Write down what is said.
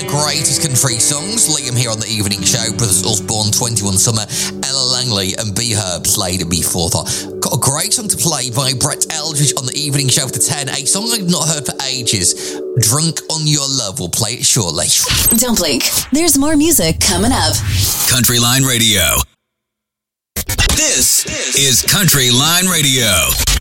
greatest country songs. Liam here on The Evening Show. Brothers Osborne, 21 Summer, Ella Langley and B Herb slayed at B4. Got a great song to play by Brett Eldridge on The Evening Show for 10. A song I've not heard for ages. Drunk on Your Love. We'll play it shortly. Don't blink. There's more music coming up. Country Line Radio. This is Country Line Radio.